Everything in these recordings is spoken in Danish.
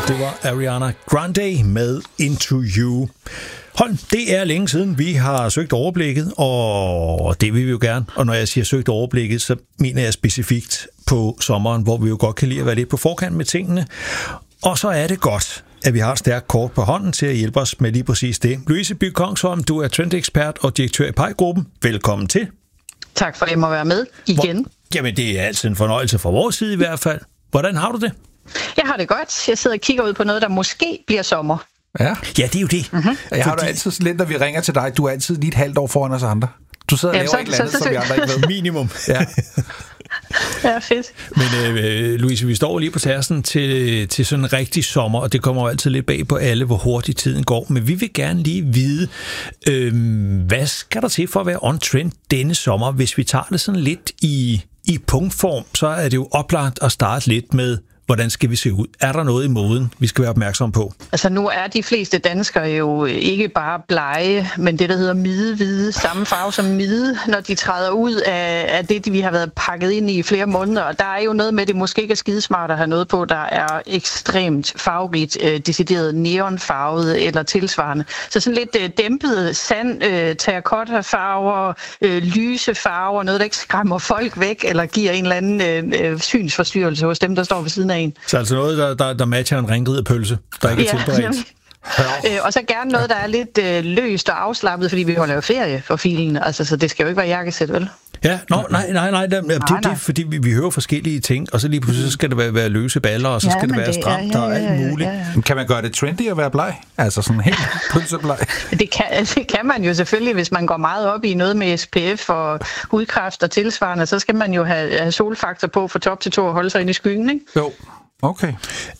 Det var Ariana Grande med Into You. Hold, det er længe siden, vi har søgt overblikket, og det vil vi jo gerne. Og når jeg siger søgt overblikket, så mener jeg specifikt på sommeren, hvor vi jo godt kan lide at være lidt på forkant med tingene. Og så er det godt, at vi har et stærkt kort på hånden til at hjælpe os med lige præcis det. Louise By Kongsholm, du er trendekspert og direktør i PEI-gruppen. Velkommen til. Tak for, at jeg må være med igen. Jamen, det er altid en fornøjelse fra vores side i hvert fald. Hvordan har du det? Jeg har det godt. Jeg sidder og kigger ud på noget, der måske bliver sommer. Ja, det er jo det. Mm-hmm. Jeg har jo altid sådan lidt, når vi ringer til dig, du er altid lige et halvt år foran os andre. Du sidder og laver et eller andet, som vi andre ikke ved. Minimum. Ja. Ja, fedt. Men Louise, vi står lige på tærsten til sådan en rigtig sommer, og det kommer jo altid lidt bag på alle, hvor hurtigt tiden går. Men vi vil gerne lige vide, hvad skal der til for at være on-trend denne sommer? Hvis vi tager det sådan lidt i punktform, så er det jo oplagt at starte lidt med, hvordan skal vi se ud? Er der noget i moden, vi skal være opmærksom på? Altså nu er de fleste danskere jo ikke bare blege, men det, der hedder midehvide, samme farve som mide, når de træder ud af det, vi har været pakket ind i flere måneder. Og der er jo noget med, det måske ikke er skidesmart at have noget på, der er ekstremt farverigt, decideret neonfarvet eller tilsvarende. Så sådan lidt dæmpet sand, terracotta-farver, lyse farver, noget, der ikke skræmmer folk væk, eller giver en eller anden synsforstyrrelse hos dem, der står ved siden af en. Så altså noget, der matcher en ringridet pølse, der ikke er tilberedt. Og så gerne noget, der er lidt løst og afslappet, fordi vi holder jo ferie for filen. Altså, så det skal jo ikke være jakkesæt, vel? Ja, nej. Det er fordi vi hører forskellige ting, og så lige pludselig skal det være løse baller, og så skal det være stramt og alt muligt. Ja. Kan man gøre det trendy at være bleg? Altså sådan helt pølsebleg? Det kan man jo selvfølgelig, hvis man går meget op i noget med SPF og hudkræft og tilsvarende, så skal man jo have solfaktor på fra top til tå og holde sig ind i skyggen, ikke? Jo. Okay.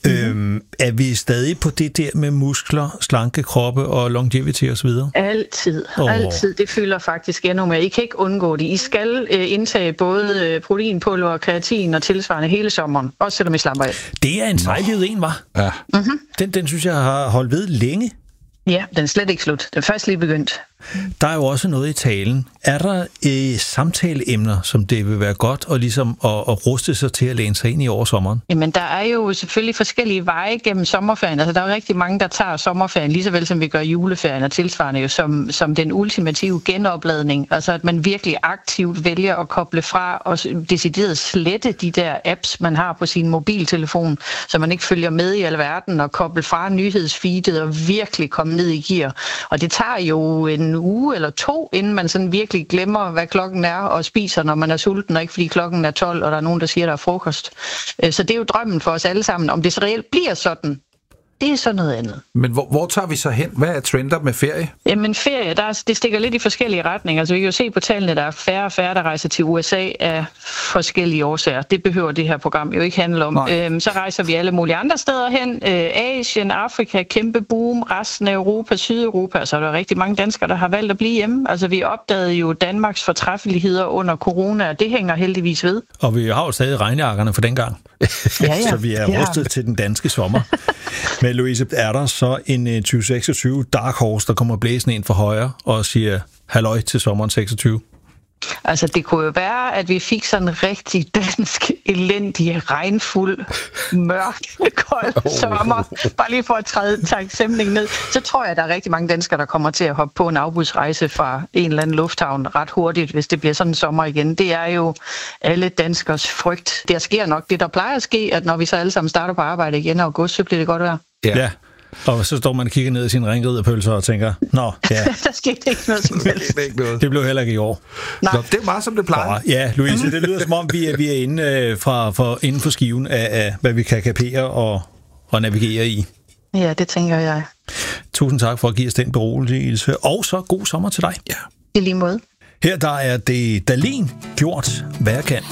Er vi stadig på det der med muskler, slanke kroppe og longevity og så videre? Altid. Det fylder faktisk endnu mere. I kan ikke undgå det. I skal indtage både proteinpulver, kreatin og tilsvarende hele sommeren, også selvom I slapper af. Det er en sejlivet en, var? Ja. Mm-hmm. Den synes jeg har holdt ved længe. Ja, den er slet ikke slut. Den er først lige begyndt. Der er jo også noget i talen. Er der samtaleemner, som det vil være godt og ligesom at ruste sig til at læne sig ind i over sommeren? Jamen, der er jo selvfølgelig forskellige veje gennem sommerferien. Altså, der er jo rigtig mange, der tager sommerferien, lige så vel som vi gør juleferien og tilsvarende jo som den ultimative genopladning. Altså, at man virkelig aktivt vælger at koble fra og decideret slette de der apps, man har på sin mobiltelefon, så man ikke følger med i alverden og koble fra nyhedsfeedet og virkelig komme ned i gear. Og det tager jo en uge eller to, inden man sådan virkelig glemmer, hvad klokken er, og spiser, når man er sulten, og ikke fordi klokken er 12, og der er nogen, der siger, der er frokost. Så det er jo drømmen for os alle sammen. Om det så reelt bliver sådan, det er så noget andet. Men hvor tager vi så hen? Hvad er trender med ferie? Jamen ferie, det stikker lidt i forskellige retninger. Altså vi kan jo se på tallene, der er færre og færre, der rejser til USA af forskellige årsager. Det behøver det her program jo ikke handle om. Så rejser vi alle mulige andre steder hen. Asien, Afrika, kæmpe boom, resten af Europa, Sydeuropa. Så er der rigtig mange danskere, der har valgt at blive hjemme. Altså vi opdagede jo Danmarks fortræffeligheder under corona, og det hænger heldigvis ved. Og vi har jo stadig regnearkerne for dengang. Ja. Så vi er rustet til den danske sommer. Men Louise, er der så en 2026 Dark Horse, der kommer blæsende ind for højre og siger halløj til sommeren 26? Altså, det kunne jo være, at vi fik sådan en rigtig dansk, elendig, regnfuld, mørk, kold sommer. Bare lige for at tage stemningen ned. Så tror jeg, at der er rigtig mange danskere, der kommer til at hoppe på en afbudsrejse fra en eller anden lufthavn ret hurtigt, hvis det bliver sådan en sommer igen. Det er jo alle danskers frygt. Der sker nok det, der plejer at ske, at når vi så alle sammen starter på arbejde igen i august, så bliver det godt vejr. Ja. Og så står man og kigger ned i sin ringridede pølser og tænker, nå, ja. Der skete ikke noget som helst. Det blev heller ikke i år. Nå, det er meget som det plejer. Ja, Louise, det lyder som om, vi er inde inden for skiven af, hvad vi kan kapere og navigere i. Ja, det tænker jeg. Tusind tak for at give os den beroligelse, og så god sommer til dig. Ja. I lige måde. Her der er det Dahlin gjort, hvad jeg kan.